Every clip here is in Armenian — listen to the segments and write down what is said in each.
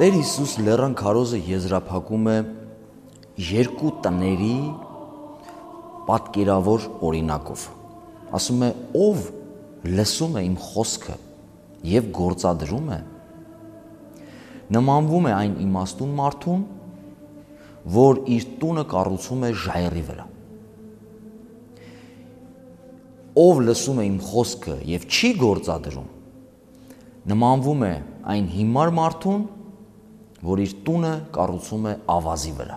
Տեր Հիսուս լեռան քարոզը եզրափակում է երկու տների պատկերավոր օրինակով։ Ասում է, ով լսում է իմ խոսքը և գործադրում է, նմանվում է այն իմաստուն մարդուն, որ իր տունը կառուցում է ժայռի վրա։ Ով լսում է իմ խոսքը և չի գործադրում, նմանվում է այն հիմար մարդուն, որ իր տունը կառուցում է ավազի վրա։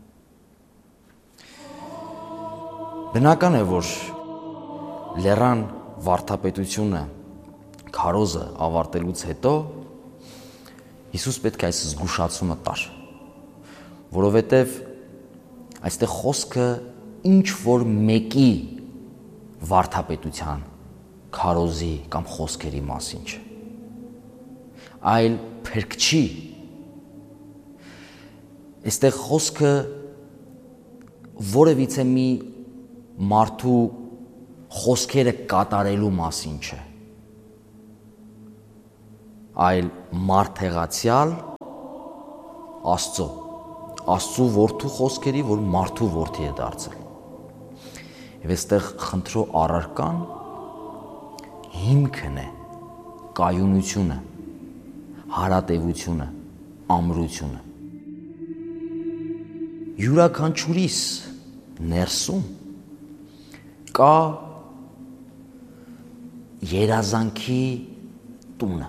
Բնական է, որ լեռան վարդապետությունը, քարոզը ավարտելուց հետո Հիսուս պետք է այս զգուշացումը տար, որովհետև այստեղ խոսքը ինչ որ մեկի վարդապետության, քարոզի կամ խոսքերի մասին չէ, այլ փրկչի։ Այստեղ խոսքը որևիցե մի մարդու խոսքերը կատարելու մասին չէ, այլ մարդեղացյալ Աստծու որդու խոսքերի, որ մարդու որդի է դարձել։ Եվ այստեղ խնդրո առարկան հիմքն է, կայունությունը, հարատևությունը, ամրությունը։ Յուրաքանչյուրիս ներսում կա երազանքի տունը։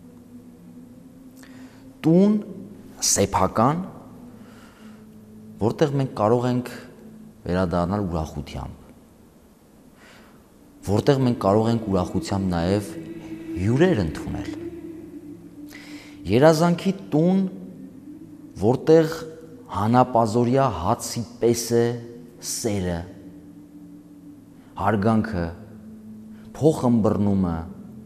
Տուն սեփական, որտեղ մենք կարող ենք վերադառնալ ուրախությամբ, որտեղ մենք կարող ենք ուրախությամբ նաև հյուրեր ընդունել։ Երազանքի տուն, որտեղ հանապազորյա հացի պես է սերը, հարգանքը, փոխըմբռնումը,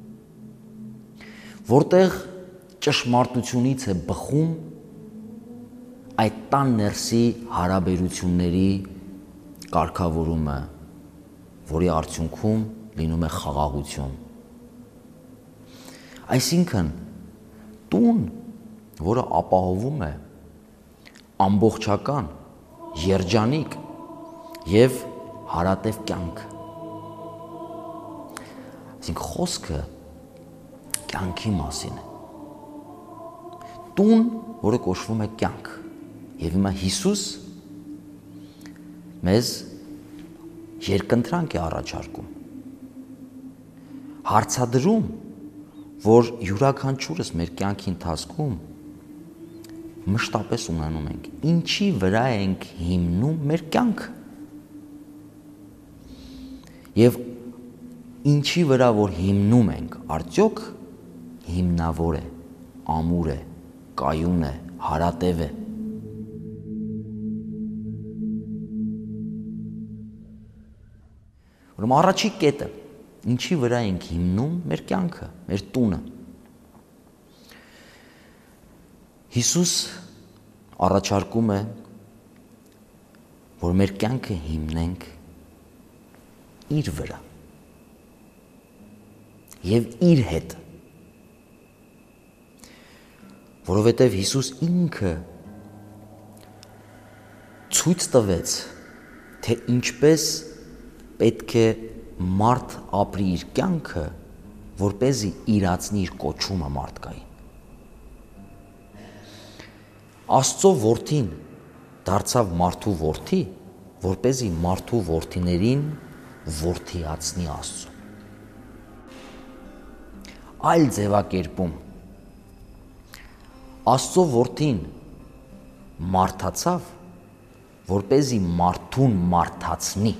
որտեղ ճշմարտությունից է բխում այդ տան ներսի հարաբերությունների կարգավորումը, որի արդյունքում լինում է խաղաղություն։ Այսինքն, տուն, որը ապահովում է ամբողջական, երջանիկ և հարատև կյանք։ Այսինքն, խոսքը կյանքի մասին է։ Տուն, որը կոչվում է կյանք։ Եվ հիմա Հիսուս մեզ երկընտրանք է առաջարկում, հարցադրում, որ յուրաքանչյուրս մեր կյանքի ընթացքում մշտապես ունենում ենք, ինչի վրա ենք հիմնում մեր կյանքը։ Եվ ինչի վրա որ հիմնում ենք, արդյոք հիմնավոր է, ամուր է, կայուն է, հարատև է։ Ուրեմն առաջի կետը, ինչի վրա ենք հիմնում մեր կյանքը, մեր տունը։ Հիսուս առաջարկում է, որ մեր կյանքը հիմնենք իր վրա և իր հետ, որովհետև Հիսուս ինքը ցույց տվեց, թե ինչպես պետք է մարդ ապրի իր կյանքը, որպեսզի իրացնի իր կոչումը մարդկային։ Աստծո որդին դարձավ մարդու որդի, որպեսզի մարդու որդիներին որդիացնի Աստծուն։ Այլ ձևակերպում, Աստծո որդին մարդացավ, որպեսզի մարդուն մարդացնի։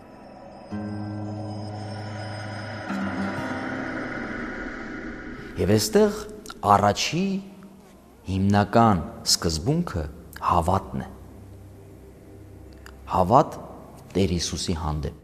Եվ այստեղ առաջի հիմնական սկզբունքը հավատն է։ Հավատ Տեր Հիսուսի հանդեպ։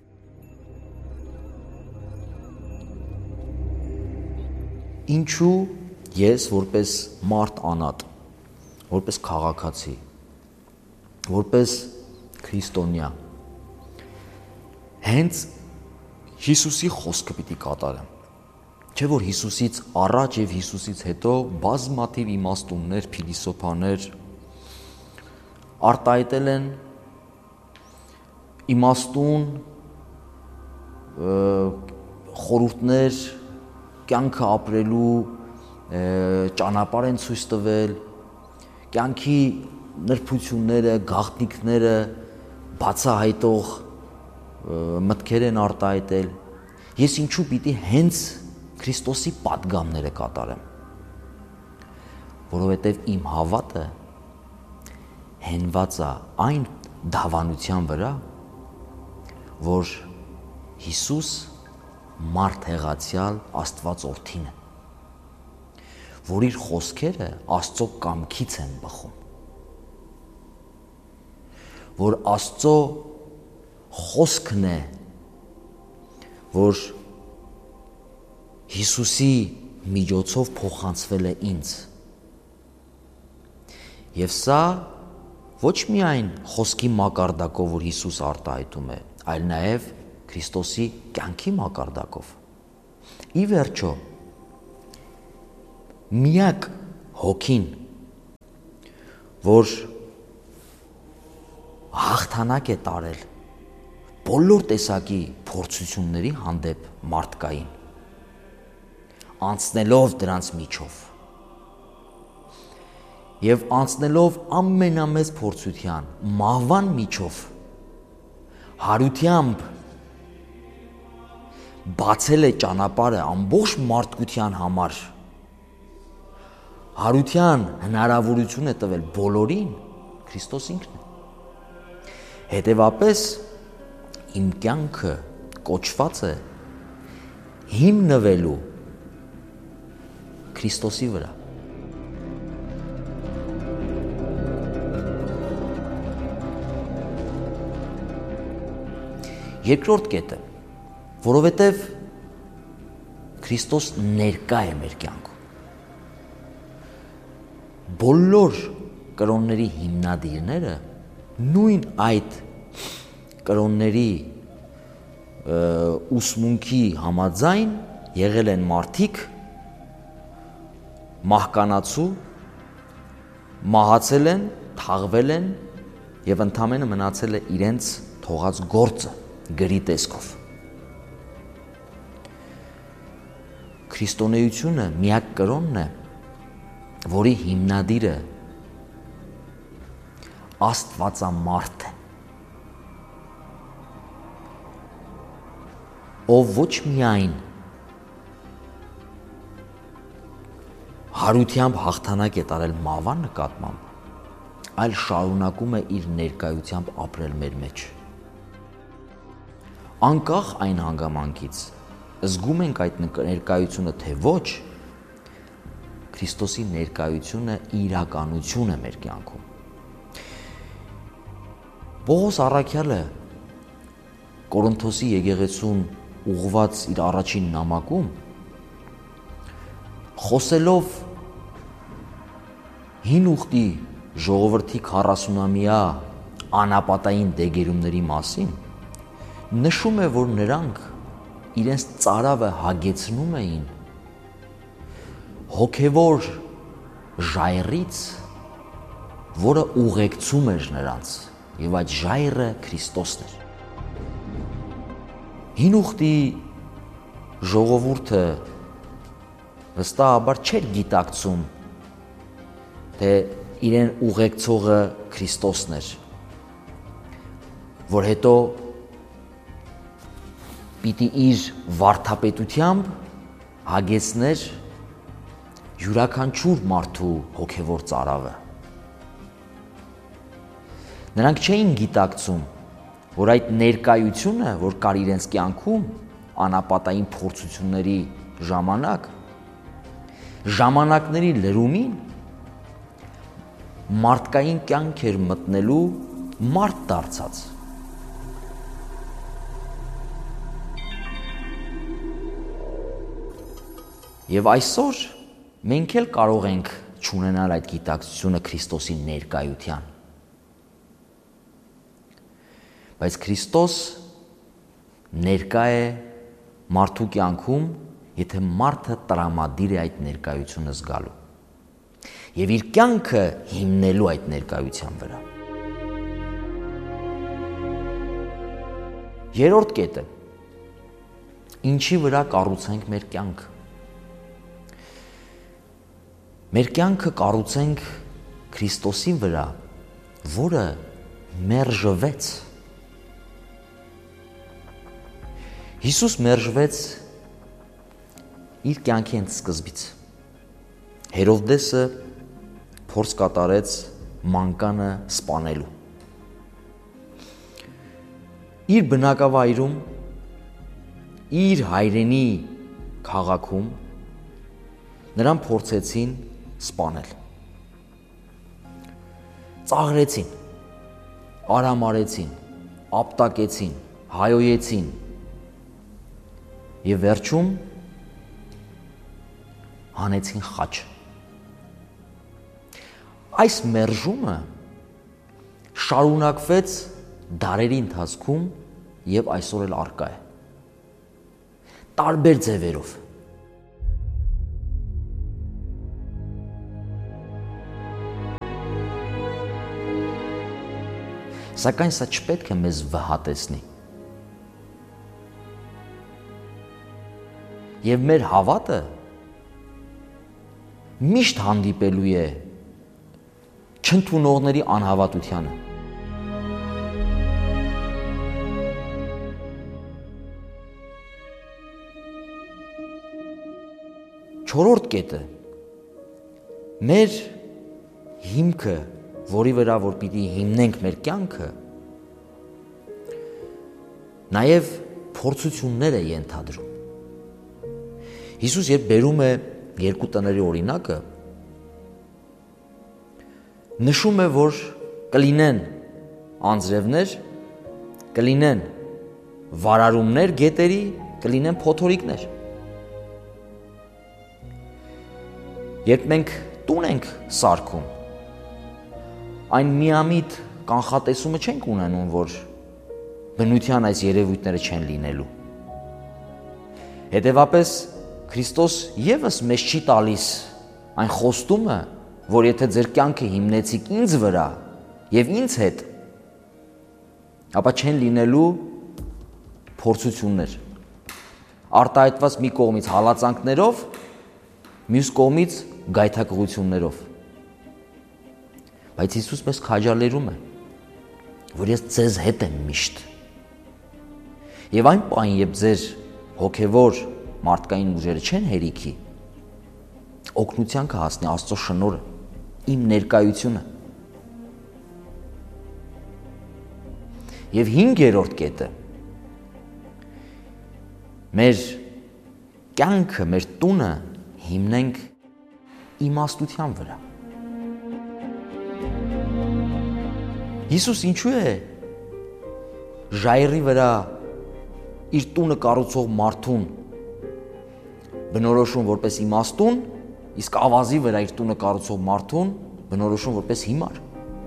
Ինչու ես որպես մարդ անատ, որպես քաղաքացի, որպես քրիստոնյա, հենց Հիսուսի խոսքը պիտի կատարեմ։ Չէ որ Հիսուսից առաջ եւ Հիսուսից հետո բազմաթիվ իմաստուններ, փիլիսոփաներ արտահայտել են իմաստուն խորհուրդներ կյանքը ապրելու ճանապարհ են ցույց տվել, կյանքի նրբությունները, գաղտնիքները բացահայտող մտքեր են արտահայտել։ Ես ինչու պիտի հենց Քրիստոսի պատգամները կատարեմ, որովհետև իմ հավատը հենված է այն դավանության վրա, որ Հիսուս մարդ հեղացյալ Աստված Որդին է, որ իր խոսքերը Աստծո կամքից են բխում, որ Աստծո խոսքն է, որ Հիսուսի միջոցով փոխանցվել է ինձ։ Եվ սա ոչ միայն խոսքի մակարդակով, որ Հիսուս արտահայտում է, այլ նաև Քրիստոսի կյանքի մակարդակով։ Ի վերջո, միակ հոգին, որ հաղթանակ է տարել բոլոր տեսակի փորձությունների հանդեպ մարդկային, անցնելով դրանց միջով եւ անցնելով ամենամեծ փորձության մահվան միջով հարությամբ բացել է ճանապարհը ամբողջ մարդկության համար, հարության հնարավորություն է տվել բոլորին, Քրիստոս ինքն է։ Հետևապես իմ կյանքը կոչված է հիմնվելու Քրիստոսի վրա։ Երկրորդ կետը, որովհետև Քրիստոս ներկա է մեր կյանքում։ Բոլոր կրոնների հիմնադիրները նույն այդ կրոնների ուսմունքի համաձայն եղել են մարդիկ, մահկանացու, մահացել են, թաղվել են եւ ընդամենը մնացել է իրենց թողած գործը գրի տեսքով։ Քրիստոնեությունը միակ կրոնն է, որի հիմնադիրը Աստվածամարդ է, ով ոչ միայն հարությամբ հաղթանակ է տարել մահվան նկատմամբ, այլ շարունակում է իր ներկայությամբ ապրել մեր մեջ։ Անկախ այն հանգամանքից, զգում ենք այդ ներկայությունը թե ոչ, Քրիստոսի ներկայությունը իրականություն է մեր կյանքում։ Պողոս առաքյալը Կորինթոսի եկեղեցուն ուղղված իր առաջին նամակում խոսելով հին ուխտի ժողովրդի 40-ամյա անապատային դեգերումների մասին, նշում է, որ նրանք իրենց ծարավը հագեցնում էին հոգևոր ժայռից, որը ուղեկցում էր նրանց, եւ այդ ժայռը Քրիստոսն էր։ Հին ուխտի ժողովուրդը վստահաբար չէր գիտակցում, թե իրեն ուղեկցողը Քրիստոսն էր, որ հետո պիտի իր վարդապետությամբ հագեցներ յուրաքանչյուր մարդու հոգևոր ծարավը։ Նրանք չէին գիտակցում, որ այդ ներկայությունը, որ կար իրենց կյանքում անապատային փորձությունների ժամանակ, ժամանակների լրումին մարդկային կյանք էր մտնելու մարդ դարձած։ Եվ այսօր մենք էլ կարող ենք չունենալ այդ գիտակցությունը Քրիստոսի ներկայության։ Բայց Քրիստոս ներկա է մարդու կյանքում եթե մարդը տրամադիր է այդ ներկայությունը զգալու եւ իր կյանքը հիմնելու այդ ներկայության վրա։ Երրորդ կետը. ինչի վրա կառուցենք մեր կյանքը։ Մեր կյանքը կառուցենք Քրիստոսի վրա, որը մերժվեց։ Հիսուս մերժվեց իր կյանքի սկզբից։ Հերովդեսը փորձ կատարեց մանկանը սպանելու։ Իր բնակավայրում, իր հայրենի քաղաքում նրան փորձեցին սպանել։ Ծաղրեցին, արամարեցին, ապտակեցին, հայոյեցին եւ վերջում հանեցին խաչ։ Այս մերժումը շարունակվեց դարերի ընթացքում եւ այսօր էլ առկա է։ Տարբեր ձևերով։ Սակայն սա չպետք է մեզ վհատեցնի։ Եվ մեր հավատը միշտ հանդիպելու է չընդունողների անհավատությանը։ Չորրորդ կետը մեր հիմքը, որի վրա որ պիտի հիմնենք մեր կյանքը, նաև փորձություններ է ենթադրում։ Հիսուս երբ բերում է երկու տների օրինակը, նշում է, որ կլինեն անձրևներ, կլինեն վարարումներ գետերի, կլինեն փոթորիկներ։ Երբ մենք տուն ենք սարքում, այն միամիտ կանխատեսումը չենք ունենում, որ բնության այս երևույթները չեն լինելու։ Հետևապես Քրիստոս ևս մեզ չի տալիս այն խոստումը, որ եթե ձեր կյանքը հիմնեցիք ինձ վրա եւ ինձ հետ, ապա չեն լինելու փորձություններ, արտահայտված մի կողմից հալածանքներով, մյուս կողմից գայթակղություններով։ Բայց Հիսուս մեզ քաջալերում է, որ ես ձեզ հետ եմ միշտ։ Եվ այն պահին, երբ ձեր հոգևոր մարդկային ուժերը չեն հերիքի, օգնության կհասնի Աստծո շնորհը, իմ ներկայությունը։ Եվ հինգերորդ կետը մեր կյանքը, մեր տունը հիմնենք իմաստության վրա։ Հիսուս ինչու է ժայռի վրա իր տունը կառուցող մարդուն բնորոշում որպես իմաստուն, իսկ ավազի վրա իր տունը կառուցող մարդուն բնորոշում որպես հիմար։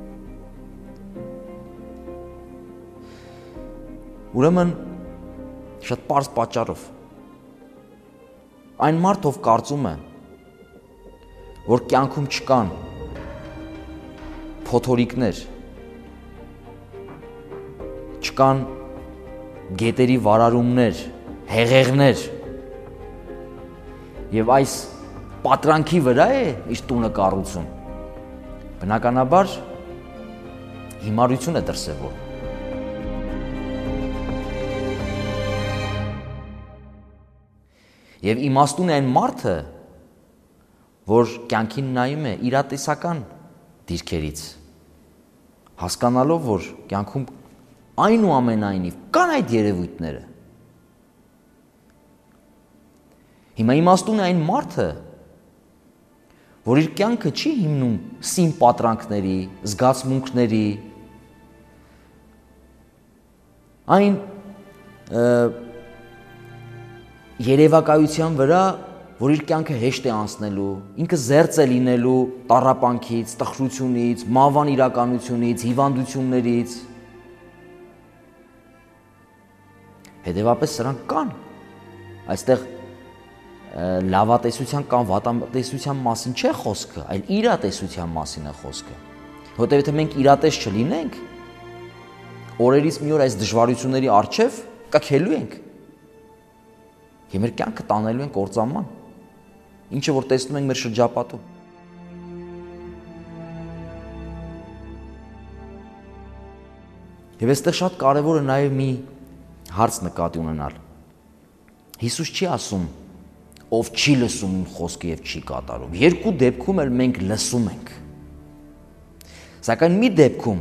Ուրեմն շատ պարզ պատճառով այն մարդ, ով կարծում է, որ կյանքում չկան փոթորիկներ, չկան գետերի վարարումներ, հեղեղներ, եւ այս պատրանքի վրա է իր տունը կառուցում, բնականաբար հիմարություն է դրսևորում։ Եվ իմաստուն է այն մարդը, որ կյանքին նայում է իրատեսական դիրքերից, հասկանալով, որ կյանքում այնուամենայնիվ կան այդ երևույթները։ Հիմա իմաստուն է այն մարդը, որ իր կյանքը չի հիմնում սին պատրանքների, զգացմունքների, այն երևակայության վրա, որ իր կյանքը հեշտ է անցնելու, ինքը զերծ է լինելու տառապանքից, տխրությունից, մահվան իրականությունից, հիվանդություններից։ Հետևապես սրանք կան։ Այստեղ լավատեսության կամ վատատեսության մասին չէ խոսքը, այլ իրատեսության մասին է խոսքը։ Որտեղ եթե մենք իրատես չլինենք, օրերից մի օր այս դժվարությունների առջև կքելու ենք։ Եվ մեր կյանքը տանելու ենք կործանման, ինչը որ տեսնում ենք մեր շրջապատում։ Եվ այստեղ շատ կարևոր է նաև մի հարց նկատի ունենալ։ Հիսուս չի ասում, ով չի լսում իմ խոսքը եւ չի կատարում։ Երկու դեպքում էլ մենք լսում ենք։ Սակայն մի դեպքում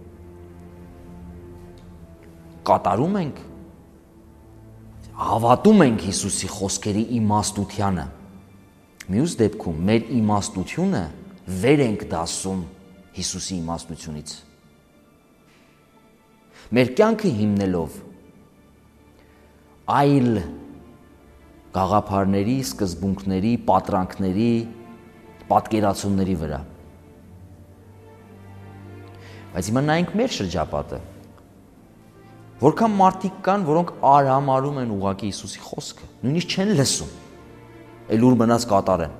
կատարում ենք, հավատում ենք Հիսուսի խոսքերի իմաստությանը։ Մյուս դեպքում մեր իմաստությունը վեր ենք դասում Հիսուսի իմաստությունից։ Մեր կյանքը հիմնելով այլ գաղափարների, սկզբունքների, պատրանքների, պատկերացումների վրա։ Բայց հիմա նայենք մեր շրջապատը։ Որքան մարդիկ կան, որոնք արհամարհում են ուղղակի Հիսուսի խոսքը, նույնիսկ չեն լսում, էլ ուր մնաց կատարեն։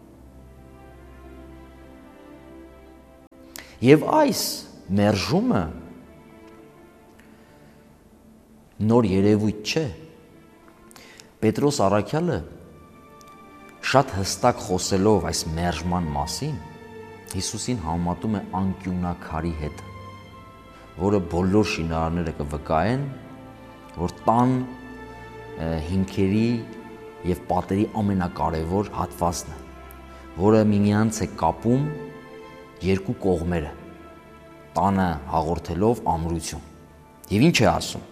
Եվ այս մերժումը նոր երևույթ չէ։ Պետրոս առաքյալը շատ հստակ խոսելով այս մերժման մասին Հիսուսին համատում է անկյունաքարի հետ, որը բոլոր շինարարները կվկայեն, որ տան հիմքերի եւ պատերի ամենակարևոր հատվածն է, որը միմյանց է կապում երկու կողմերը, տանը հաղորդելով ամրություն։ Եվ ինչ է ասում։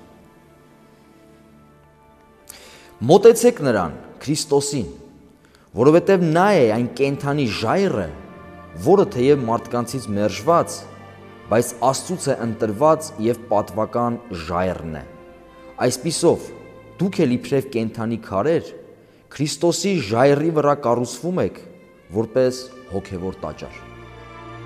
Մոտեցեք նրան, Քրիստոսին, որովհետև նա է այն կենդանի ժայռը, որը թեև մարդկանցից մերժված, բայց Աստծուց է ընտրված եւ պատվական ժայռն է։ Այսպիսով, դուք էլ իբրև կենդանի քարեր, Քրիստոսի ժայռի վրա կառուցվում եք, որպես հոգևոր տաճար։